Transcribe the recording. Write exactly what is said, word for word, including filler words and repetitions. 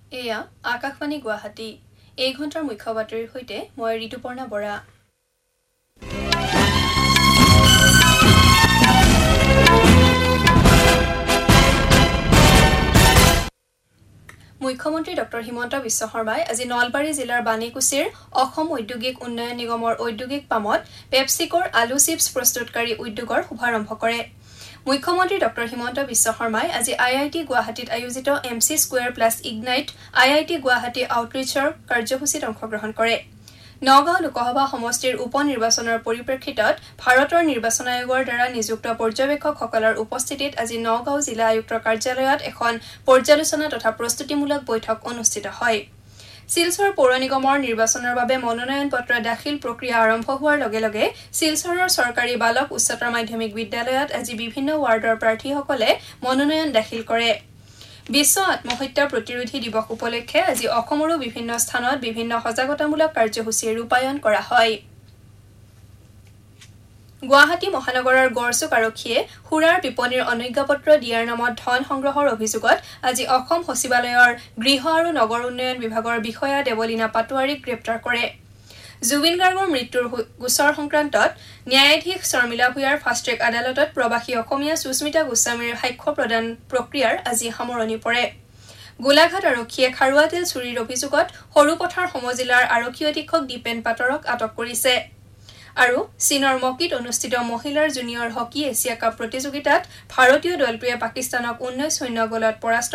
এয়া আকাশবাণী গুৱাহাটী এই ঘণ্টাৰ মুখ্য বাতৰিৰ সৈতে মই ঋতুপৰ্ণা বৰা। মুখ্যমন্ত্ৰী ডক্টৰ হিমন্ত বিশ্ব শৰ্মাই আজি নলবাৰী জিলাৰ বাণীকুছিৰ অসম ঔদ্যোগিক উন্নয়ন নিগমৰ ঔদ্যোগিক পামত পেপচিকৰ আলু চিপছ প্ৰস্তুতকাৰী উদ্যোগৰ শুভাৰম্ভ কৰে। মুখ্যমন্ত্ৰী ডক্টৰ হিমন্ত বিশ্ব শৰ্মাই আজি আই আই টি গুৱাহাটীত আয়োজিত M C square plus ignite I I T Guwahati আউটৰিচৰ কাৰ্যসূচীত অংশগ্ৰহণ কৰে। নগাঁও লোকসভা সমষ্টিৰ উপ নিৰ্বাচনৰ পৰিপ্ৰেক্ষিতত ভাৰতৰ নিৰ্বাচন আয়োগৰ দ্বাৰা নিযুক্ত পৰ্যবেক্ষকসকলৰ উপস্থিতিত আজি নগাঁও জিলা আয়ুক্তৰ কাৰ্যালয়ত এখন পৰ্যালোচনা তথা প্ৰস্তুতিমূলক বৈঠক অনুষ্ঠিত হয়। শিলচৰ পৌৰ নিগমৰ নিৰ্বাচনৰ বাবে মনোনয়ন পত্ৰ দাখিল প্ৰক্ৰিয়া আৰম্ভ হোৱাৰ লগে লগে শিলচৰৰ চৰকাৰী বালক উচ্চতৰ মাধ্যমিক বিদ্যালয়ত আজি বিভিন্ন ৱাৰ্ডৰ প্ৰাৰ্থীসকলে মনোনয়ন দাখিল কৰে। বিশ্ব আত্মহত্যা প্ৰতিৰোধী দিৱস উপলক্ষে আজি অসমৰো বিভিন্ন স্থানত বিভিন্ন সজাগতামূলক কাৰ্যসূচী ৰূপায়ণ কৰা হয়। গুৱাহাটী মহানগৰৰ গড়চুক আৰক্ষীয়ে সুৰাৰ বিপণীৰ অনুজ্ঞাপত্ৰ দিয়াৰ নামত ধন সংগ্ৰহৰ অভিযোগত আজি অসম সচিবালয়ৰ গৃহ আৰু নগৰ উন্নয়ন বিভাগৰ বিষয়া দেৱলীনা পাটোৱাৰীক গ্ৰেপ্তাৰ কৰে। জুবিন গাৰ্গৰ মৃত্যুৰ গোচৰ সংক্ৰান্তত ন্যায়াধীশ শৰ্মিলা ভূঞাৰ ফাষ্টট্ৰেক আদালতত প্ৰৱাসী অসমীয়া সুস্মিতা গোস্বামীৰ সাক্ষ্য প্ৰদান প্ৰক্ৰিয়াৰ আজি সামৰণি পৰে। গোলাঘাট আৰক্ষীয়ে খাৰুৱা তেল চুৰিৰ অভিযোগত সৰুপথাৰ সমজিলাৰ আৰক্ষী অধীক্ষক দীপেন পাটৰক আটক কৰিছে। আৰু চীনৰ মকিত অনুষ্ঠিত মহিলাৰ জুনিয়ৰ হকী এছিয়া কাপ প্ৰতিযোগিতাত ভাৰতীয় দলটোৱে পাকিস্তানক ঊনৈশ শূন্য গলত পৰাস্ত